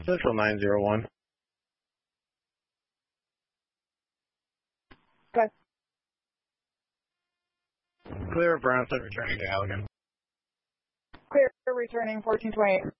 Central 901. Good. Clear of Brownstead, returning to Allegan. Clear, returning 1428.